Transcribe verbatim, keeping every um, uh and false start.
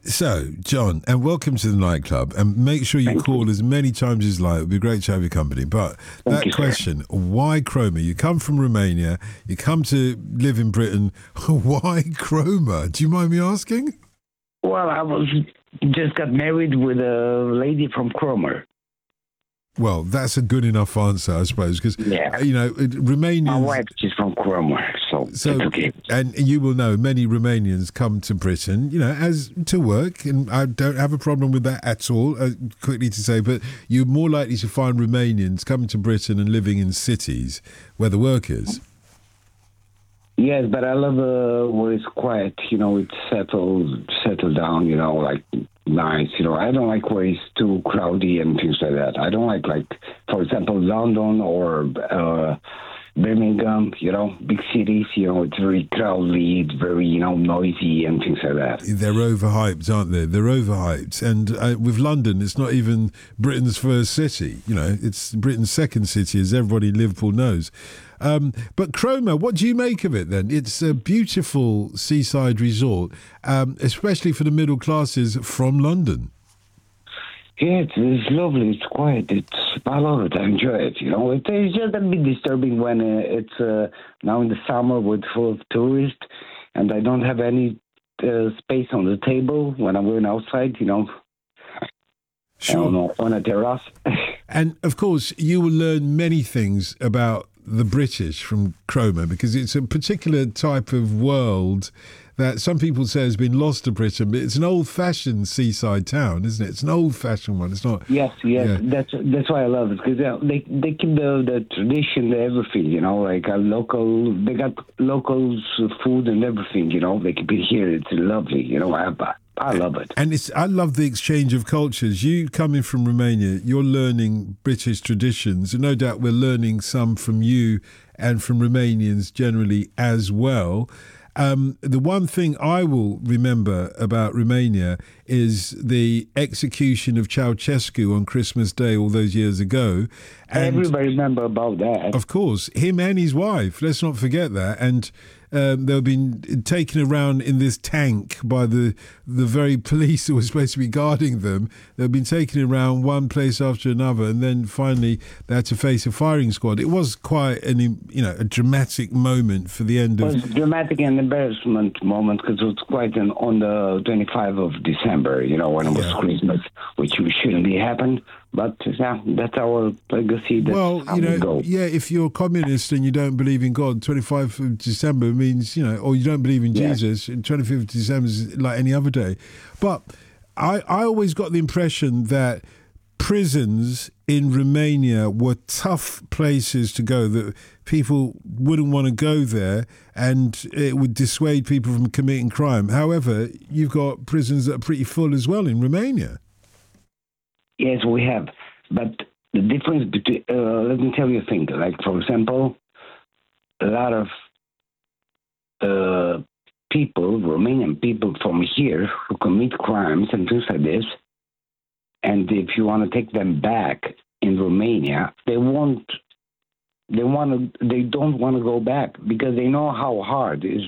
So, John, and welcome to the nightclub. And make sure you Thank call you. as many times as you like. It would be great to have your company. But Thank that you, sir. question, why Chroma? You come from Romania, you come to live in Britain. Why Chroma? Do you mind me asking? Well, I was just got married with a lady from Cromer. Well, that's a good enough answer, I suppose, because, Yeah. you know, it- Romanians... My wife is from Cromer, so, So, it's okay. and you will know many Romanians come to Britain, you know, as to work, and I don't have a problem with that at all, uh, quickly to say, but you're more likely to find Romanians coming to Britain and living in cities where the work is. Yes, but I love uh, where it's quiet, you know, it's settled, settled down, you know, like nice, you know. I don't like where it's too crowdy and things like that. I don't like, like, for example, London or uh, Birmingham, you know, big cities, you know, it's very crowded, it's very, you know, noisy and things like that. They're overhyped, aren't they? They're overhyped. And uh, with London, it's not even Britain's first city. You know, it's Britain's second city, as everybody in Liverpool knows. Um, but Cromer, what do you make of it then? It's a beautiful seaside resort, um, especially for the middle classes from London. Yeah, it's, it's lovely. It's quiet. It's I love it. I enjoy it. You know, it, it's just a bit disturbing when uh, it's uh, now in the summer with full of tourists, and I don't have any uh, space on the table when I'm going outside. You know, Sure. on, a- on a terrace. And of course, you will learn many things about the British from Cromer because it's a particular type of world that some people say has been lost to Britain, but it's an old-fashioned seaside town, isn't it? It's an old-fashioned one. It's not. Yes, yes, Yeah. that's that's why I love it because you know, they they keep the, the tradition, everything. You know, like a local, they got locals food and everything. You know, they keep it here. It's lovely. You know, I I love it. And it's, I love the exchange of cultures. You coming from Romania, you're learning British traditions, and no doubt we're learning some from you and from Romanians generally as well. Um, the one thing I will remember about Romania is the execution of Ceausescu on Christmas Day all those years ago. And Everybody remember about that. of course, him and his wife, let's not forget that. And um, they've been taken around in this tank by the the very police who were supposed to be guarding them. They've been taken around one place after another, and then finally they had to face a firing squad. It was quite an you know a dramatic moment for the end It of. was a dramatic and embarrassment moment because it was quite an, on the twenty-fifth of December, you know, when it was Yeah. Christmas, which shouldn't be happen. But yeah, that's our legacy. That's Well, how you we know, go. yeah, if you're a communist and you don't believe in God, twenty-fifth of December means, you know, or you don't believe in Yeah. Jesus, twenty-fifth of December is like any other day. But I, I always got the impression that prisons in Romania were tough places to go, that people wouldn't want to go there and it would dissuade people from committing crime. However, you've got prisons that are pretty full as well in Romania. Yes, we have. But the difference between, uh, let me tell you a thing. Like, for example, a lot of uh, people, Romanian people from here who commit crimes and things like this, and if you want to take them back in Romania, they won't. They want to. They don't want to go back because they know how hard it is